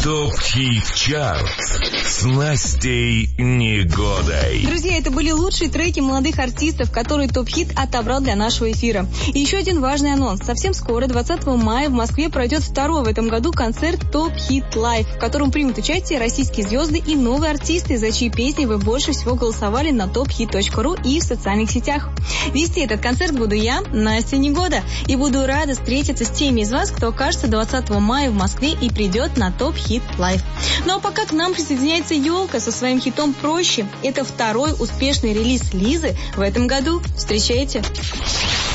ТОП-хит чарт с Настей Негодой. Друзья, это были лучшие треки молодых артистов, которые ТОП-хит отобрал для нашего эфира. И еще один важный анонс. Совсем скоро, 20 мая, в Москве пройдет второй в этом году концерт ТОП-хит Лайв, в котором примут участие российские звезды и новые артисты, за чьи песни вы больше всего голосовали на tophit.ru и в социальных сетях. Вести этот концерт буду я, Настя Негода, и буду рада встретиться с теми из вас, кто окажется 20 мая в Москве и придет на ТОП-хит Лайв. Ну а пока к нам присоединяется Ёлка со своим хитом «Проще». Это второй успешный релиз Лизы в этом году. Встречайте!